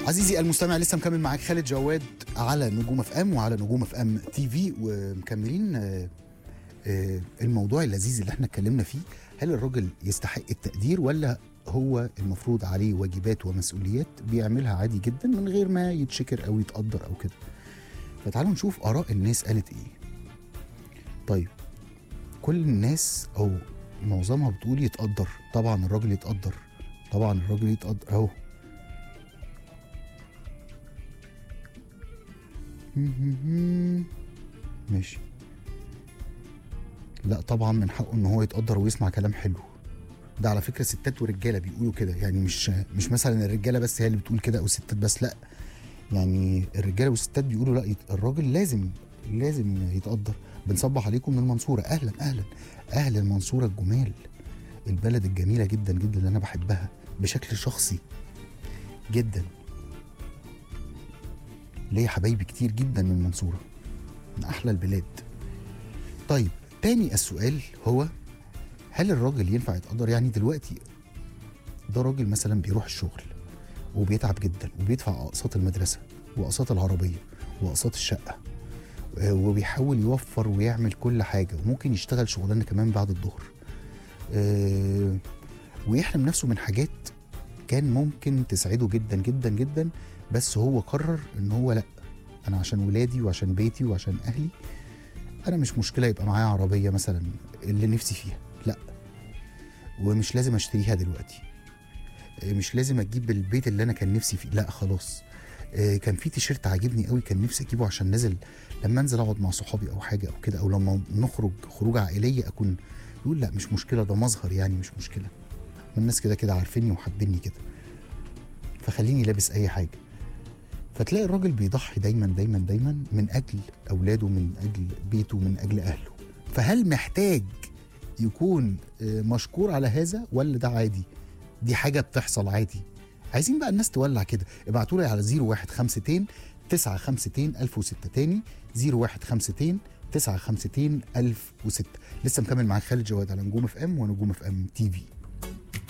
عزيزي المستمع، لسه مكمل معاك خالد جواد على نجوم اف ام وعلى نجوم اف ام تي في، ومكملين الموضوع اللذيذ اللي احنا اتكلمنا فيه. هل الراجل يستحق التقدير ولا هو المفروض عليه واجبات ومسؤوليات بيعملها عادي جدا من غير ما يتشكر او يتقدر او كده؟ فتعالوا نشوف اراء الناس قالت ايه. طيب، كل الناس او معظمها بتقول يتقدر. طبعا الراجل يتقدر، طبعا الراجل يتقدر اهو. ماشي. لا طبعا من حقه ان هو يتقدر ويسمع كلام حلو. ده على فكره ستات ورجاله بيقولوا كده، يعني مش مثلا الرجاله بس هي اللي بتقول كده او الستات بس، لا، يعني الرجاله والستات بيقولوا لا، الراجل لازم يتقدر. بنصبح عليكم من المنصوره، اهلا اهلا اهل المنصوره الجمال، البلد الجميله جدا جدا اللي انا بحبها بشكل شخصي جدا. ليه حبايبي كتير جدا من المنصوره، من احلى البلاد. طيب، تاني السؤال هو هل الراجل ينفع يتقدر؟ يعني دلوقتي ده راجل مثلا بيروح الشغل وبيتعب جدا وبيدفع اقساط المدرسه واقساط العربيه واقساط الشقه، وبيحاول يوفر ويعمل كل حاجه، وممكن يشتغل شغلانه كمان بعد الظهر، ويحرم نفسه من حاجات كان ممكن تسعده جدا جدا جدا، بس هو قرر ان هو لا، انا عشان ولادي وعشان بيتي وعشان اهلي انا مش مشكله يبقى معايا عربيه مثلا اللي نفسي فيها، لا، ومش لازم اشتريها دلوقتي، مش لازم اجيب البيت اللي انا كان نفسي فيه، لا خلاص. كان في تيشيرت عاجبني قوي كان نفسي اجيبه عشان نازل، لما انزل اقعد مع صحابي او حاجه او كده، او لما نخرج خروجه عائليه اكون، يقول لا مش مشكله، ده مظهر يعني مش مشكله، والناس كده كده عارفيني وحابيني كده، فخليني لابس اي حاجه. فتلاقي الراجل بيضحي دايما دايما دايما من اجل اولاده، من اجل بيته، من اجل اهله. فهل محتاج يكون مشكور على هذا ولا ده عادي؟ دي حاجه بتحصل عادي. عايزين بقى الناس تولع كده، ابعتوا لي على 0152 952 1006 تاني 0152 952 1006. لسه مكمل معاك خالد جواد على نجوم اف ام ونجوم اف ام تي في.